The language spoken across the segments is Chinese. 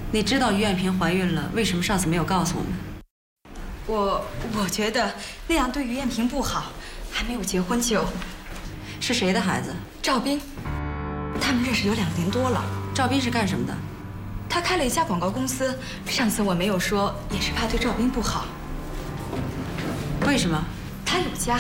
你知道于艳萍怀孕了，为什么上次没有告诉我们？ 我觉得那样对于艳萍不好，还没有结婚就…… 是谁的孩子？ 赵斌，他们认识有2年多了。 赵斌是干什么的？ 他开了一家广告公司。上次我没有说，也是怕对赵斌不好。 为什么？ 他有家。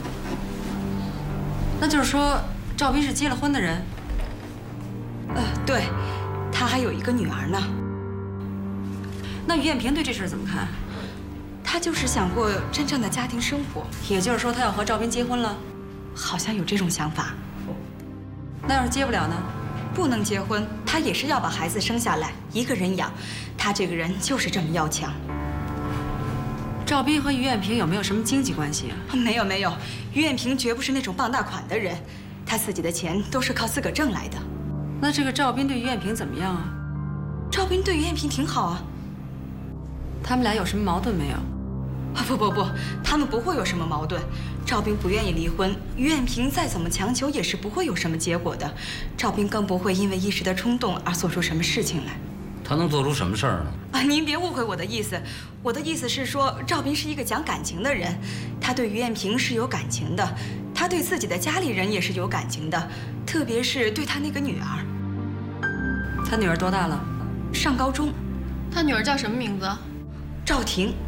那就是说，赵斌是结了婚的人？ 对，他还有一个女儿呢。 那于艳萍对这事怎么看？ 她就是想过真正的家庭生活。 也就是说，她要和赵斌结婚了？ 好像有这种想法。 那要是结不了呢？ 不能结婚，她也是要把孩子生下来，一个人养。她这个人就是这么要强。 赵斌和于艳萍有没有什么经济关系啊？ 没有，于艳萍绝不是那种傍大款的人，她自己的钱都是靠自个挣来的。 那这个赵斌对于艳萍怎么样啊？ 赵斌对于艳萍挺好啊。 他们俩有什么矛盾没有？ 不，他们不会有什么矛盾。赵斌不愿意离婚，于艳萍再怎么强求也是不会有什么结果的。赵斌更不会因为一时的冲动而做出什么事情来。 他能做出什么事儿呢？ 您别误会我的意思，我的意思是说，赵斌是一个讲感情的人，他对于艳萍是有感情的，他对自己的家里人也是有感情的，特别是对他那个女儿。 他女儿多大了？ 上高中。 他女儿叫什么名字？ 赵婷。